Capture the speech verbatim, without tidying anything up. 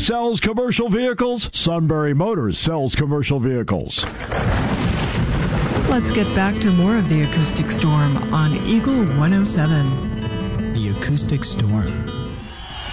sells commercial vehicles. Sunbury Motors sells commercial vehicles. Let's get back to more of the Acoustic Storm on Eagle one oh seven. The Acoustic Storm.